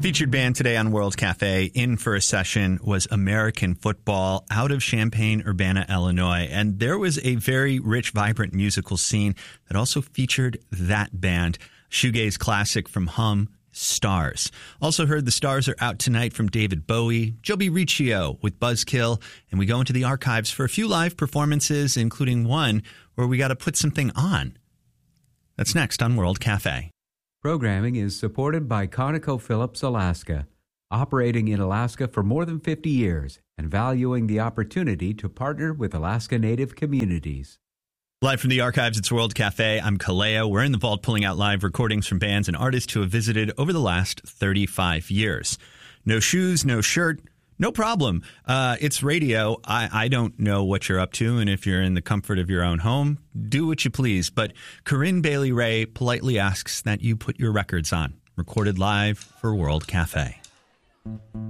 Featured band today on World Cafe in for a session was American Football out of Champaign-Urbana, Illinois. And there was a very rich, vibrant musical scene that also featured that band. Shoegaze classic from Hum, Stars. Also heard the Stars are out tonight from David Bowie, Joby Riccio with Buzzkill, and we go into the archives for a few live performances, including one where we got to put something on. That's next on World Cafe. Programming is supported by ConocoPhillips Alaska, operating in Alaska for more than 50 years and valuing the opportunity to partner with Alaska Native communities. Live from the archives, it's World Cafe. I'm Kaleo. We're in the vault pulling out live recordings from bands and artists who have visited over the last 35 years. No shoes, no shirt, no problem. It's radio. I don't know what you're up to, and if you're in the comfort of your own home, do what you please. But Corinne Bailey Ray politely asks that you put your records on. Recorded live for World Cafe.